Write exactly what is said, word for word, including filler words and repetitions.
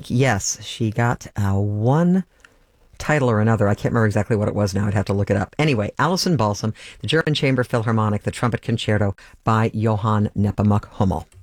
week, yes, she got uh, one title or another. I can't remember exactly what it was now. I'd have to look it up. Anyway, Alison Balsam, the German Chamber Philharmonic, the Trumpet Concerto by Johann Nepomuk Hummel.